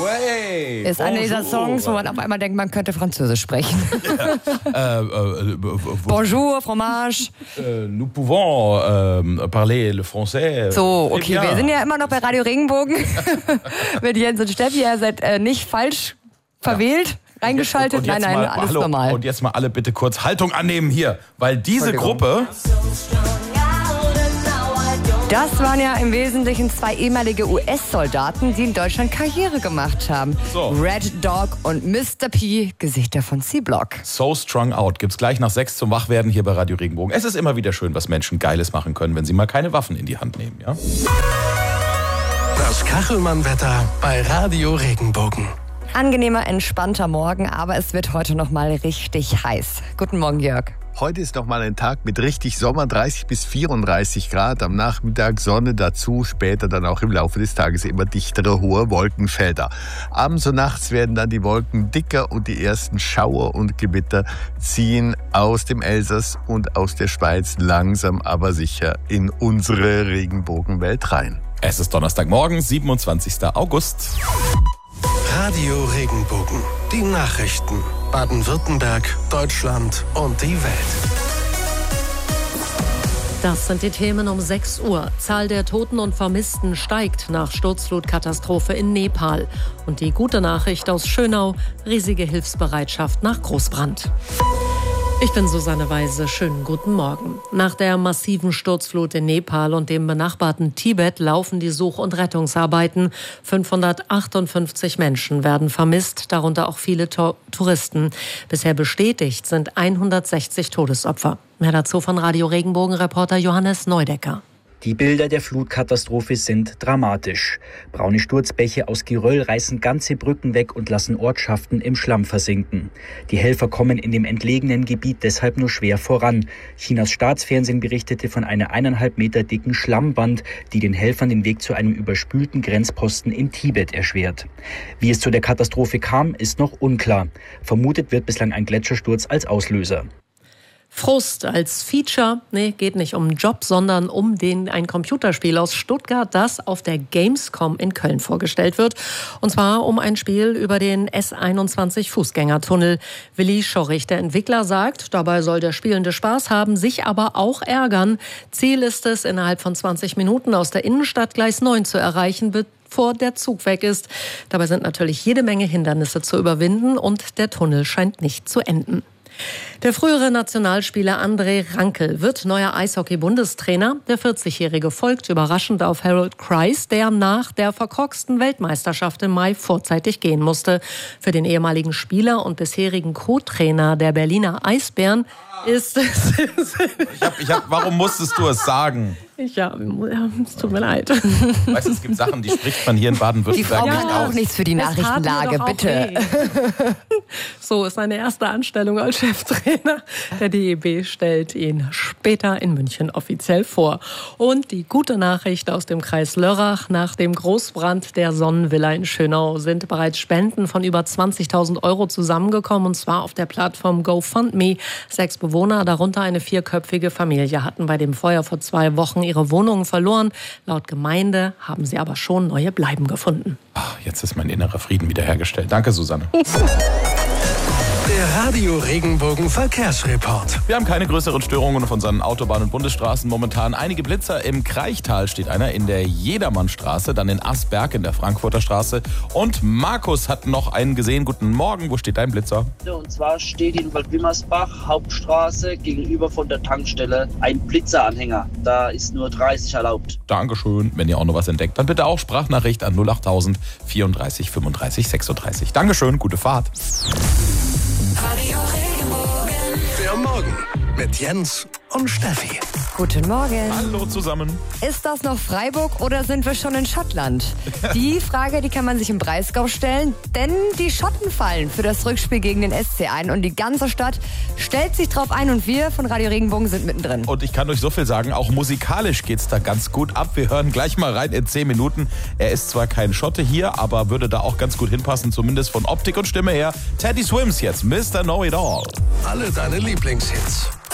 Ouais, ist einer dieser Songs, wo man auf einmal denkt, man könnte Französisch sprechen. Bonjour, fromage. Nous pouvons parler le français. So, okay, wir sind ja immer noch bei Radio Regenbogen mit Jens und Steffi. Ihr seid nicht falsch verwählt. Reingeschaltet? Nein, alles normal. Und jetzt mal alle bitte kurz Haltung annehmen hier, weil diese Gruppe... Das waren ja im Wesentlichen 2 ehemalige US-Soldaten, die in Deutschland Karriere gemacht haben. So. Red Dog und Mr. P, Gesichter von C-Block. So Strung Out gibt's gleich nach 6 zum Wachwerden hier bei Radio Regenbogen. Es ist immer wieder schön, was Menschen Geiles machen können, wenn sie mal keine Waffen in die Hand nehmen, ja? Das Kachelmann-Wetter bei Radio Regenbogen. Angenehmer, entspannter Morgen, aber es wird heute noch mal richtig heiß. Guten Morgen, Jörg. Heute ist noch mal ein Tag mit richtig Sommer, 30 bis 34 Grad. Am Nachmittag Sonne dazu, später dann auch im Laufe des Tages immer dichtere, hohe Wolkenfelder. Abends und nachts werden dann die Wolken dicker und die ersten Schauer und Gewitter ziehen aus dem Elsass und aus der Schweiz langsam aber sicher in unsere Regenbogenwelt rein. Es ist Donnerstagmorgen, 27. August. Radio Regenbogen. Die Nachrichten. Baden-Württemberg, Deutschland und die Welt. Das sind die Themen um 6 Uhr. Zahl der Toten und Vermissten steigt nach Sturzflutkatastrophe in Nepal. Und die gute Nachricht aus Schönau, riesige Hilfsbereitschaft nach Großbrand. Ich bin Susanne Weise, schönen guten Morgen. Nach der massiven Sturzflut in Nepal und dem benachbarten Tibet laufen die Such- und Rettungsarbeiten. 558 Menschen werden vermisst, darunter auch viele Touristen. Bisher bestätigt sind 160 Todesopfer. Mehr dazu von Radio Regenbogen-Reporter Johannes Neudecker. Die Bilder der Flutkatastrophe sind dramatisch. Braune Sturzbäche aus Geröll reißen ganze Brücken weg und lassen Ortschaften im Schlamm versinken. Die Helfer kommen in dem entlegenen Gebiet deshalb nur schwer voran. Chinas Staatsfernsehen berichtete von einer 1,5 Meter dicken Schlammwand, die den Helfern den Weg zu einem überspülten Grenzposten in Tibet erschwert. Wie es zu der Katastrophe kam, ist noch unklar. Vermutet wird bislang ein Gletschersturz als Auslöser. Frust als Feature, geht nicht um einen Job, sondern um ein Computerspiel aus Stuttgart, das auf der Gamescom in Köln vorgestellt wird. Und zwar um ein Spiel über den S21 Fußgängertunnel. Willi Schorrich, der Entwickler, sagt, dabei soll der Spielende Spaß haben, sich aber auch ärgern. Ziel ist es, innerhalb von 20 Minuten aus der Innenstadt Gleis 9 zu erreichen, bevor der Zug weg ist. Dabei sind natürlich jede Menge Hindernisse zu überwinden und der Tunnel scheint nicht zu enden. Der frühere Nationalspieler André Rankel wird neuer Eishockey-Bundestrainer. Der 40-Jährige folgt überraschend auf Harold Kreis, der nach der verkorksten Weltmeisterschaft im Mai vorzeitig gehen musste. Für den ehemaligen Spieler und bisherigen Co-Trainer der Berliner Eisbären ist es... Warum musstest du es sagen? Ja, es tut mir leid. Weißt du, es gibt Sachen, die spricht man hier in Baden-Württemberg nicht aus. Die Frau kann auch nichts für die Nachrichtenlage, bitte. So ist seine erste Anstellung als Cheftrainer. Der DEB stellt ihn später in München offiziell vor. Und die gute Nachricht aus dem Kreis Lörrach: Nach dem Großbrand der Sonnenvilla in Schönau sind bereits Spenden von über 20.000 Euro zusammengekommen, und zwar auf der Plattform GoFundMe. 6 Bewohner, darunter eine 4-köpfige Familie, hatten bei dem Feuer vor 2 Wochen ihre Wohnungen verloren. Laut Gemeinde haben sie aber schon neue Bleiben gefunden. Jetzt ist mein innerer Frieden wiederhergestellt. Danke, Susanne. Der Radio Regenbogen Verkehrsreport. Wir haben keine größeren Störungen auf unseren Autobahnen und Bundesstraßen momentan. Einige Blitzer im Kraichtal steht einer, in der Jedermannstraße, dann in Asberg in der Frankfurter Straße. Und Markus hat noch einen gesehen. Guten Morgen, wo steht dein Blitzer? Und zwar steht in Waldwimmersbach, Hauptstraße, gegenüber von der Tankstelle, ein Blitzeranhänger. Da ist nur 30 erlaubt. Dankeschön. Wenn ihr auch noch was entdeckt, dann bitte auch Sprachnachricht an 08000 34 35 36. Dankeschön, gute Fahrt. Radio Regenbogen. Der Morgen mit Jens und Steffi. Guten Morgen. Hallo zusammen. Ist das noch Freiburg oder sind wir schon in Schottland? Die Frage, die kann man sich im Breisgau stellen, denn die Schotten fallen für das Rückspiel gegen den SC ein und die ganze Stadt stellt sich drauf ein und wir von Radio Regenbogen sind mittendrin. Und ich kann euch so viel sagen, auch musikalisch geht's da ganz gut ab. Wir hören gleich mal rein in 10 Minuten. Er ist zwar kein Schotte hier, aber würde da auch ganz gut hinpassen, zumindest von Optik und Stimme her. Teddy Swims jetzt, Mr. Know It All. Alle deine Lieblingshits.